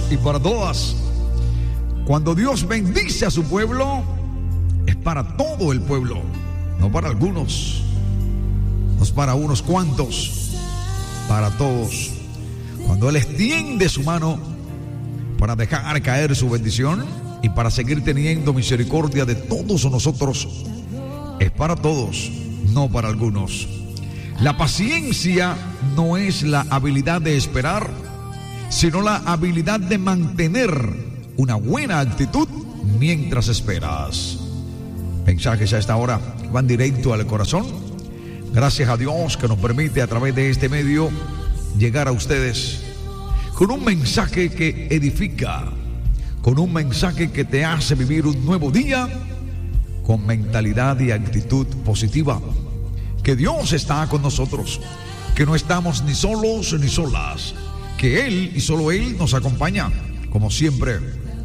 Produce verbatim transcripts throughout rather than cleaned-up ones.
y para todas. Cuando Dios bendice a su pueblo, es para todo el pueblo, no para algunos, no es para unos cuantos, para todos. Cuando Él extiende su mano para dejar caer su bendición y para seguir teniendo misericordia de todos nosotros, es para todos, no para algunos. La paciencia no es la habilidad de esperar, sino la habilidad de mantener una buena actitud mientras esperas. Mensajes a esta hora van directo al corazón. Gracias a Dios que nos permite a través de este medio llegar a ustedes con un mensaje que edifica, con un mensaje que te hace vivir un nuevo día con mentalidad y actitud positiva. Que Dios está con nosotros, que no estamos ni solos ni solas, que Él y solo Él nos acompaña, como siempre.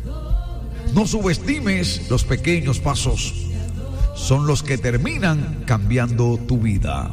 No subestimes los pequeños pasos, son los que terminan cambiando tu vida.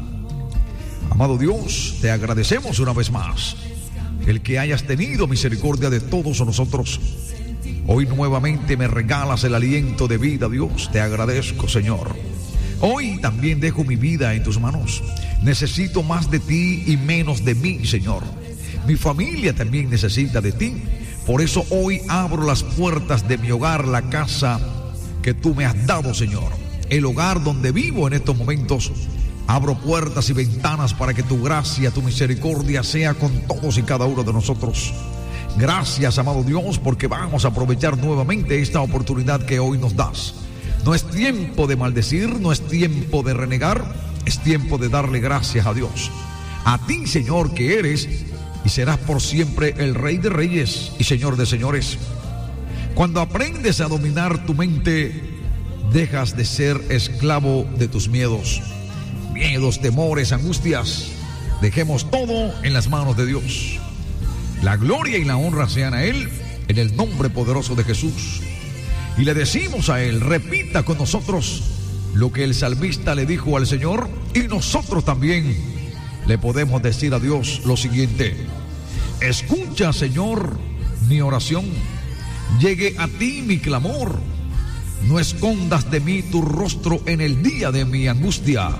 Amado Dios, te agradecemos una vez más el que hayas tenido misericordia de todos nosotros. Hoy nuevamente me regalas el aliento de vida, Dios, te agradezco, Señor. Hoy también dejo mi vida en tus manos. Necesito más de ti y menos de mí, Señor. Mi familia también necesita de ti. Por eso hoy abro las puertas de mi hogar, la casa que tú me has dado, Señor. El hogar donde vivo en estos momentos. Abro puertas y ventanas para que tu gracia, tu misericordia sea con todos y cada uno de nosotros. Gracias, amado Dios, porque vamos a aprovechar nuevamente esta oportunidad que hoy nos das. No es tiempo de maldecir, no es tiempo de renegar, es tiempo de darle gracias a Dios. A ti, Señor, que eres y serás por siempre el Rey de Reyes y Señor de Señores. Cuando aprendes a dominar tu mente, dejas de ser esclavo de tus miedos. Miedos, temores, angustias. Dejemos todo en las manos de Dios. La gloria y la honra sean a Él, en el nombre poderoso de Jesús. Y le decimos a Él, repita con nosotros lo que el salmista le dijo al Señor, y nosotros también le podemos decir a Dios lo siguiente: escucha, Señor, mi oración, llegue a ti mi clamor, no escondas de mí tu rostro en el día de mi angustia.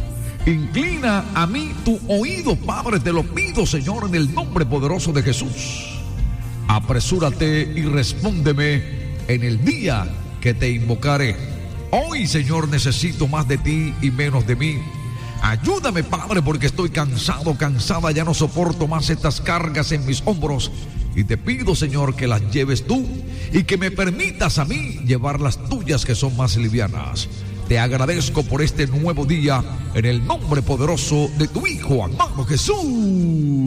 Inclina a mí tu oído, Padre, te lo pido, Señor, en el nombre poderoso de Jesús. Apresúrate y respóndeme en el día que te invocaré. Hoy, Señor, necesito más de ti y menos de mí. Ayúdame, Padre, porque estoy cansado, cansada, ya no soporto más estas cargas en mis hombros. Y te pido, Señor, que las lleves tú y que me permitas a mí llevar las tuyas, que son más livianas. Te agradezco por este nuevo día en el nombre poderoso de tu Hijo amado Jesús.